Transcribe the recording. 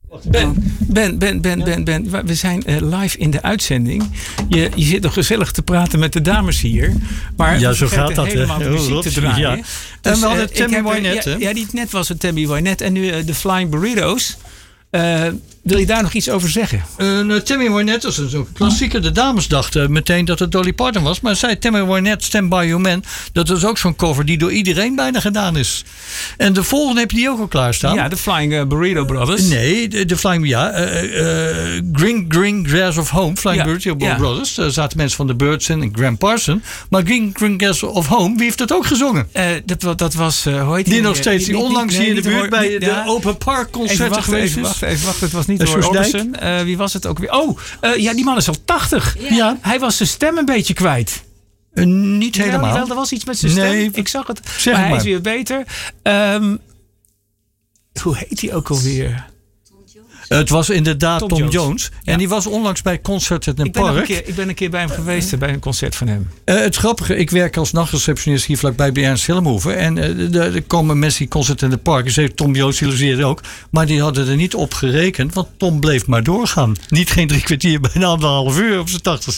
Ben, we zijn live in de uitzending. Je zit nog gezellig te praten met de dames hier. Maar ja, zo gaat dat. Helemaal de muziek te draaien. Ja. Dus, en we hadden Tammy Wynette. Ja, die net was het Tammy Wynette. En nu de Flying Burritos. Wil je daar nog iets over zeggen? Tammy Wynette is een klassieker. De dames dachten meteen dat het Dolly Parton was. Maar zei Tammy Wynette, Stand By Your Man. Dat is ook zo'n cover die door iedereen bijna gedaan is. En de volgende heb je die ook al klaarstaan. Ja, de Flying Burrito Brothers. Nee, de Flying... Green Grass of Home. Flying Burrito Brothers. Daar zaten mensen van The Byrds in en Graham Parsons. Maar Green Grass of Home, wie heeft dat ook gezongen? Dat was... hoe heet die nog steeds, die onlangs hier in de buurt bij de Open Park concerten geweest is. Wacht, het was niet Roy Orbison. Wie was het ook weer? Die man is al 80. Ja. Hij was zijn stem een beetje kwijt. Niet helemaal. Er was iets met zijn stem. Nee, ik zag het. Maar hij is weer beter. Hoe heet hij ook alweer? Het was inderdaad Tom Jones. Ja. En die was onlangs bij Concert in het Park. Ik ben een keer bij hem geweest, bij een concert van hem. Het grappige, ik werk als nachtreceptionist hier vlakbij bij Ernst Hillemhoeven. En er komen mensen die Concert in het Park. En zei Tom Jones, die logeerde ook. Maar die hadden er niet op gerekend, want Tom bleef maar doorgaan. Niet geen 3 kwartier, bijna 1,5 uur op zijn 80ste.